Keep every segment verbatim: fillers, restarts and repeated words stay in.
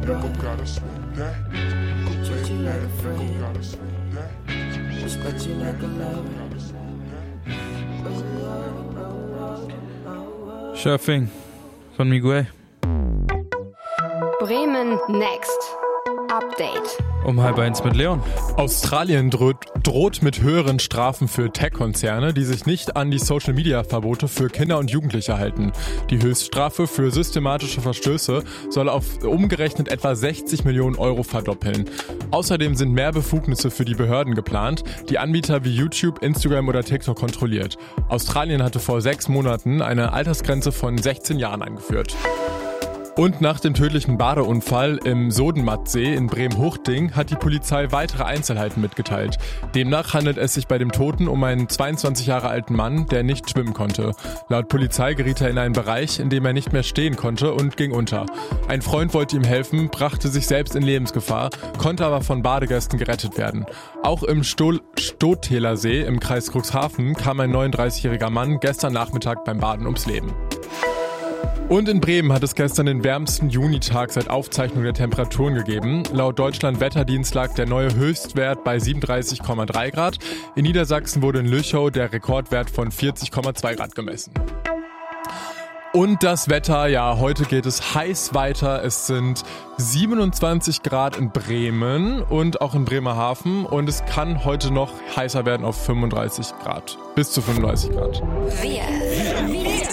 Surfing von Miguel. Bremen Next Update. Um halb eins mit Leon. Australien droht, droht mit höheren Strafen für Tech-Konzerne, die sich nicht an die Social-Media-Verbote für Kinder und Jugendliche halten. Die Höchststrafe für systematische Verstöße soll auf umgerechnet etwa sechzig Millionen Euro verdoppeln. Außerdem sind mehr Befugnisse für die Behörden geplant, die Anbieter wie YouTube, Instagram oder TikTok kontrolliert. Australien hatte vor sechs Monaten eine Altersgrenze von sechzehn Jahren eingeführt. Und nach dem tödlichen Badeunfall im Sodenmattsee in Bremen-Huchting hat die Polizei weitere Einzelheiten mitgeteilt. Demnach handelt es sich bei dem Toten um einen zweiundzwanzig Jahre alten Mann, der nicht schwimmen konnte. Laut Polizei geriet er in einen Bereich, in dem er nicht mehr stehen konnte und ging unter. Ein Freund wollte ihm helfen, brachte sich selbst in Lebensgefahr, konnte aber von Badegästen gerettet werden. Auch im Sto- Stotäler See im Kreis Cuxhaven kam ein neununddreißigjähriger Mann gestern Nachmittag beim Baden ums Leben. Und in Bremen hat es gestern den wärmsten Junitag seit Aufzeichnung der Temperaturen gegeben. Laut Deutschland-Wetterdienst lag der neue Höchstwert bei siebenunddreißig Komma drei Grad. In Niedersachsen wurde in Lüchow der Rekordwert von vierzig Komma zwei Grad gemessen. Und das Wetter, ja, heute geht es heiß weiter. Es sind siebenundzwanzig Grad in Bremen und auch in Bremerhaven. Und es kann heute noch heißer werden auf fünfunddreißig Grad. Bis zu fünfunddreißig Grad. Wir, wir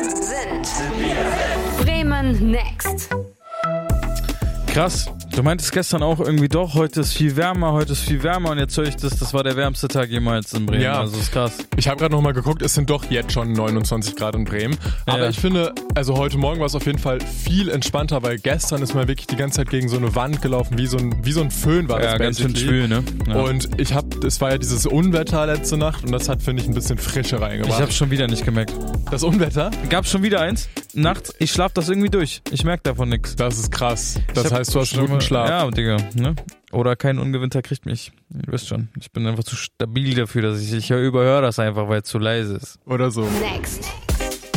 sind Bremen Next. Krass. Du meintest gestern auch irgendwie doch, heute ist viel wärmer, heute ist viel wärmer und jetzt höre ich das, das war der wärmste Tag jemals in Bremen. Ja, also ist krass. Ich habe gerade nochmal geguckt, es sind doch jetzt schon neunundzwanzig Grad in Bremen. Aber ja. Ich finde, also heute Morgen war es auf jeden Fall viel entspannter, weil gestern ist man wirklich die ganze Zeit gegen so eine Wand gelaufen, wie so ein, wie so ein Föhn war das. Ja, ganz schön schwül, ne? Ja. Und ich habe, es war ja dieses Unwetter letzte Nacht und das hat, finde ich, ein bisschen Frische reingebracht. Ich habe schon wieder nicht gemerkt. Das Unwetter? Gab's schon wieder eins? Nachts, ich schlaf das irgendwie durch. Ich merke davon nichts. Das ist krass. Das heißt, du hast guten Schlaf. Ja, Digga, ne? Oder kein Ungewinter kriegt mich. Ihr wisst schon, ich bin einfach zu stabil dafür, dass ich, ich überhöre das einfach, weil es zu leise ist. Oder so. Next.